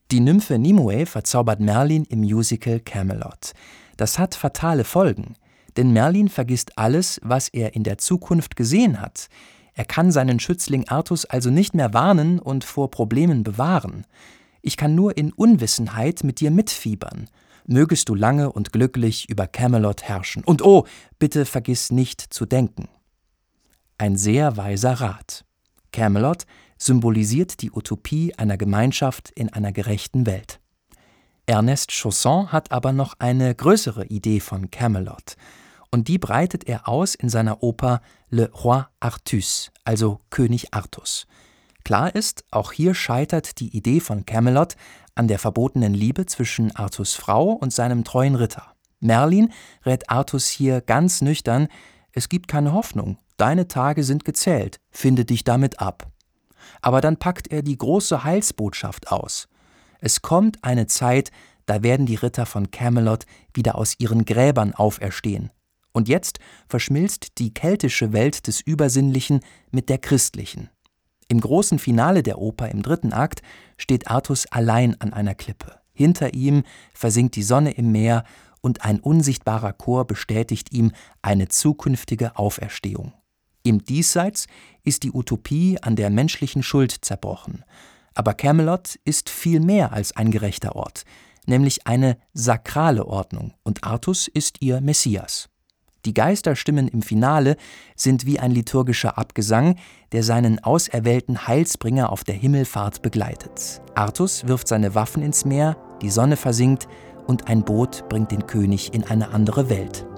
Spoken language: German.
Die Nymphe Nimue verzaubert Merlin im Musical Camelot. Das hat fatale Folgen, denn Merlin vergisst alles, was er in der Zukunft gesehen hat. Er kann seinen Schützling Artus also nicht mehr warnen und vor Problemen bewahren. Ich kann nur in Unwissenheit mit dir mitfiebern. Mögest du lange und glücklich über Camelot herrschen. Und oh, bitte vergiss nicht zu denken. Ein sehr weiser Rat. Camelot symbolisiert die Utopie einer Gemeinschaft in einer gerechten Welt. Ernest Chausson hat aber noch eine größere Idee von Camelot. Und die breitet er aus in seiner Oper Le Roi Artus, also König Artus. Klar ist, auch hier scheitert die Idee von Camelot an der verbotenen Liebe zwischen Artus' Frau und seinem treuen Ritter. Merlin rät Artus hier ganz nüchtern: Es gibt keine Hoffnung, deine Tage sind gezählt, finde dich damit ab. Aber dann packt er die große Heilsbotschaft aus. Es kommt eine Zeit, da werden die Ritter von Camelot wieder aus ihren Gräbern auferstehen. Und jetzt verschmilzt die keltische Welt des Übersinnlichen mit der christlichen. Im großen Finale der Oper im 3. Akt steht Artus allein an einer Klippe. Hinter ihm versinkt die Sonne im Meer und ein unsichtbarer Chor bestätigt ihm eine zukünftige Auferstehung. Im Diesseits ist die Utopie an der menschlichen Schuld zerbrochen. Aber Camelot ist viel mehr als ein gerechter Ort, nämlich eine sakrale Ordnung, und Artus ist ihr Messias. Die Geisterstimmen im Finale sind wie ein liturgischer Abgesang, der seinen auserwählten Heilsbringer auf der Himmelfahrt begleitet. Artus wirft seine Waffen ins Meer, die Sonne versinkt und ein Boot bringt den König in eine andere Welt.